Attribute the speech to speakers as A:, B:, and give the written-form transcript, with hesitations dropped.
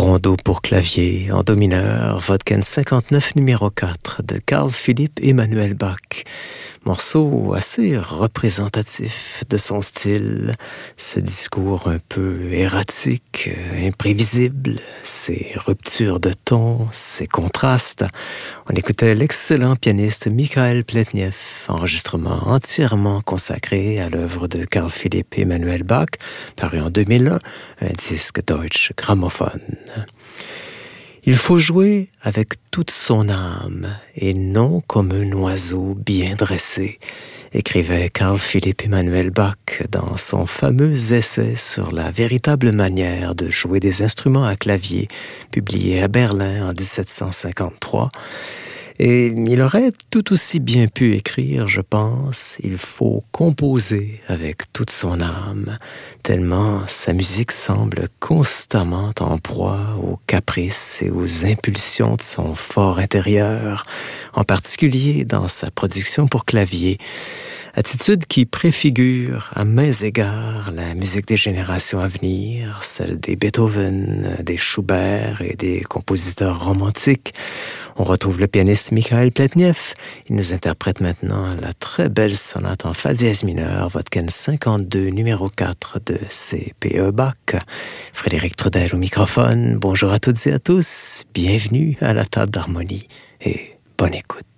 A: Rondo pour clavier en do mineur, Vodken 59 numéro 4 de Carl Philipp Emanuel Bach. Morceau assez représentatif de son style, ce discours un peu erratique, imprévisible, ses ruptures de ton, ses contrastes. On écoutait l'excellent pianiste Mikhail Pletnev, enregistrement entièrement consacré à l'œuvre de Carl Philipp Emanuel Bach, paru en 2001, un disque Deutsche Grammophon. Il faut jouer avec toute son âme et non comme un oiseau bien dressé, écrivait Carl Philipp Emanuel Bach dans son fameux essai sur la véritable manière de jouer des instruments à clavier, publié à Berlin en 1753. Et il aurait tout aussi bien pu écrire, je pense, il faut composer avec toute son âme, tellement sa musique semble constamment en proie aux caprices et aux impulsions de son fort intérieur, en particulier dans sa production pour clavier. Attitude qui préfigure à mains égards la musique des générations à venir, celle des Beethoven, des Schubert et des compositeurs romantiques. On retrouve le pianiste Mikhail Pletnev. Il nous interprète maintenant la très belle sonate en fa dièse mineur, Vodken 52, numéro 4 de C.P.E. Bach. Frédéric Trudel au microphone. Bonjour à toutes et à tous. Bienvenue à la table d'harmonie et bonne écoute.